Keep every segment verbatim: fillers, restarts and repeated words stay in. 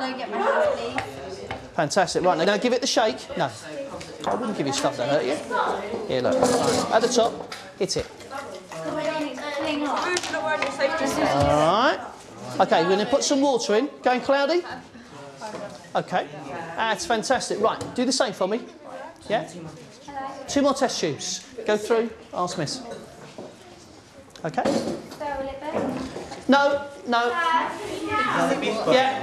go get my hand, please? Fantastic. Right, now give it the shake. No, I wouldn't give you stuff that hurt you. Here, look. Right. At the top, hit it. All right. Okay, we're going to put some water in. Going cloudy? Okay. That's fantastic. Right, do the same for me. Yeah? Two more test tubes. Go through. Ask Miss. Okay. No, no. Yeah.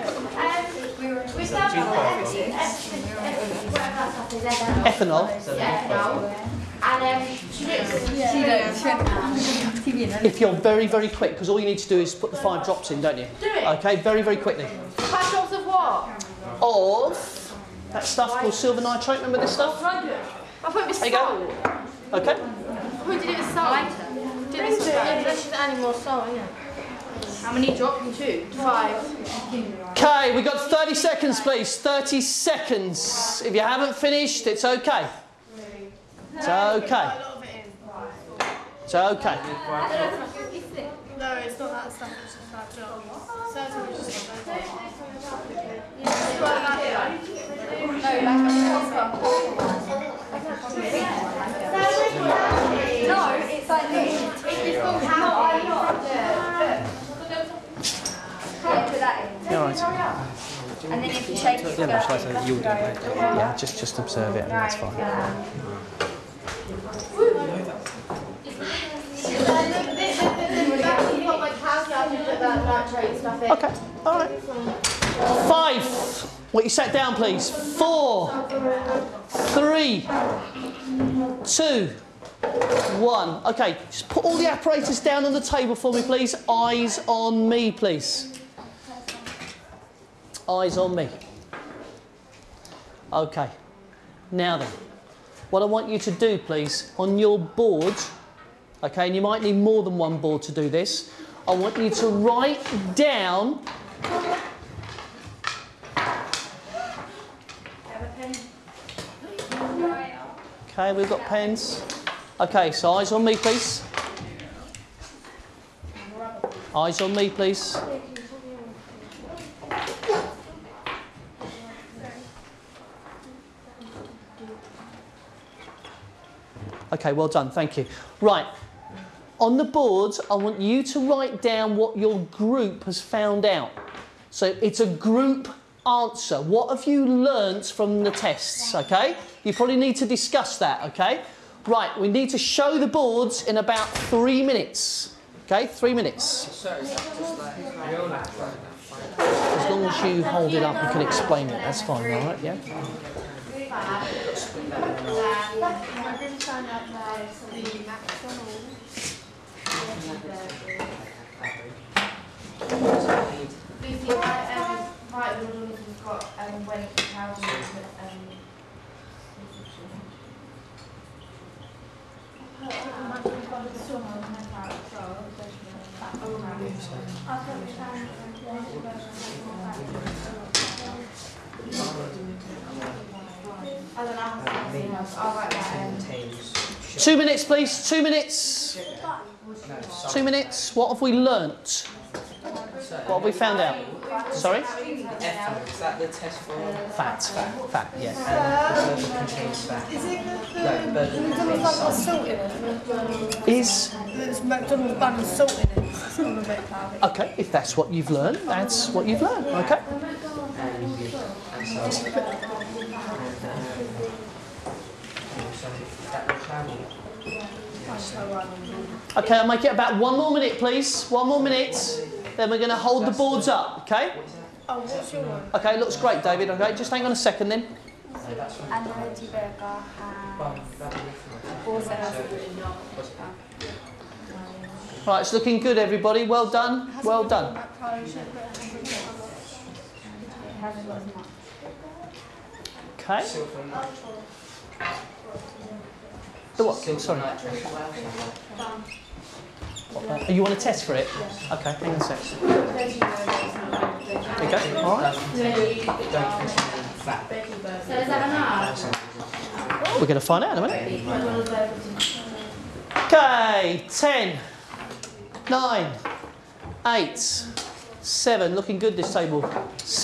Ethanol. If you're very, very quick, because all you need to do is put the five drops in, don't you? Do it. Okay, very, very quickly. Five drops of what? Of that stuff called silver nitrate. Remember this stuff? I thought it was There salt. you go. Okay. Who did it with salt? Did it with salt? Yeah, that's just adding more salt, isn't it? How many drops? Two. Five. Okay, we got thirty seconds, please. thirty seconds. If you haven't finished, it's okay. It's okay. It's okay. No, it's not that stuff, it's just that job. Certainly just not that. No, it's like this. It's called how All right. And then if you shake it, Yeah, that's right. You'll do it. Yeah, just just observe it, and that's fine. Okay, all right. Five. Well, you sat down, please. Four, three, two, one. Okay, just put all the apparatus down on the table for me, please. Eyes on me, please. Eyes on me. Okay. Now then, what I want you to do, please, on your board, okay, and you might need more than one board to do this, I want you to write down... Okay, we've got pens. Okay, so eyes on me, please. Eyes on me, please. Okay, well done, thank you. Right, on the board, I want you to write down what your group has found out. So it's a group answer. What have you learnt from the tests, okay? You probably need to discuss that, okay? Right, we need to show the boards in about three minutes. Okay, three minutes. As long as you hold it up, you can explain it. That's fine, all right, yeah? Two minutes, please. Two minutes. Two minutes. What have we learnt? What have we found out? Sorry? Ethanol, is that the test for Fat, fat, fat, yeah. and the burger contains fat? Is it the, No, the burger contains got salt. salt in it? Is... There's McDonald's bun with salt in it. It's not a bit cloudy. Okay, if that's what you've learned, that's what you've learned, okay? And, and salt. Okay, I'll make it about one more minute, please. One more minute. Then we're going to hold the boards up, okay? Oh, what's your one? Okay, looks great, David. Okay, just hang on a second then. And the veggie burger has Right, it's looking good, everybody. Well done. Well done. Okay. The what? Sorry. What, uh, you want a test for it? Yes. Okay, hang on a sec. There you go. All right. So is that enough? We're going to find out in a minute. Okay, ten, nine, eight, seven. Looking good, this table.